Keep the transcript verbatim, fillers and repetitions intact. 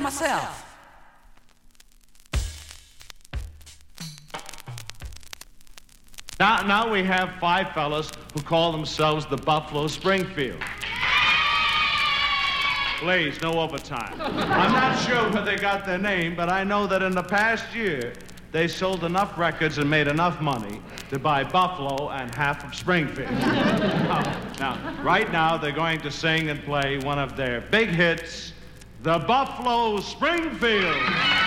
myself. Now, now we have five fellas who call themselves the Buffalo Springfield. Please, no overtime. I'm not sure where they got their name, but I know that in the past year, they sold enough records and made enough money to buy Buffalo and half of Springfield. now, now, right now, they're going to sing and play one of their big hits, the Buffalo Springfield.